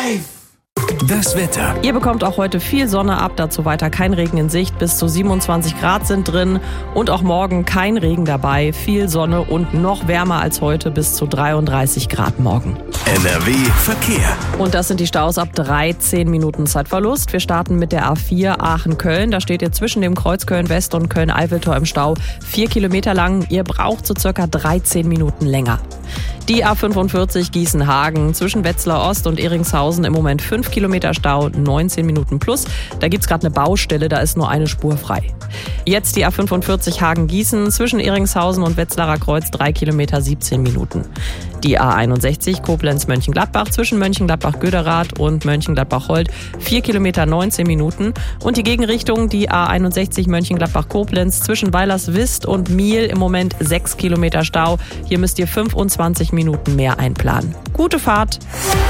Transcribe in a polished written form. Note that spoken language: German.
Das Wetter. Ihr bekommt auch heute viel Sonne ab, dazu weiter kein Regen in Sicht, bis zu 27 Grad sind drin und auch morgen kein Regen dabei, viel Sonne und noch wärmer als heute, bis zu 33 Grad morgen. NRW Verkehr. Und das sind die Staus ab 13 Minuten Zeitverlust. Wir starten mit der A4 Aachen-Köln. Da steht ihr zwischen dem Kreuz Köln-West und Köln-Eiffeltor im Stau 4 Kilometer lang. Ihr braucht so circa 13 Minuten länger. Die A45 Gießen-Hagen zwischen Wetzlar Ost und Eringshausen im Moment 5 Kilometer Stau, 19 Minuten plus. Da gibt's gerade eine Baustelle, da ist nur eine Spur frei. Jetzt die A45 Hagen-Gießen zwischen Eringshausen und Wetzlarer Kreuz 3 Kilometer, 17 Minuten. Die A61 Koblenz-Mönchengladbach zwischen Mönchengladbach-Göderath und Mönchengladbach-Holt 4 Kilometer, 19 Minuten. Und die Gegenrichtung, die A61 Mönchengladbach-Koblenz zwischen Weilerswist und Miel im Moment 6 Kilometer Stau. Hier müsst ihr 25 Minuten mehr einplanen. Gute Fahrt!